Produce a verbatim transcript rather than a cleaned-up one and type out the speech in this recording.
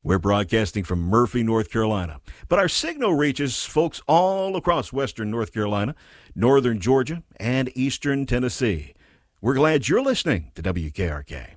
We're broadcasting from Murphy, North Carolina, but our signal reaches folks all across western North Carolina, northern Georgia, and eastern Tennessee. We're glad you're listening to W K R K.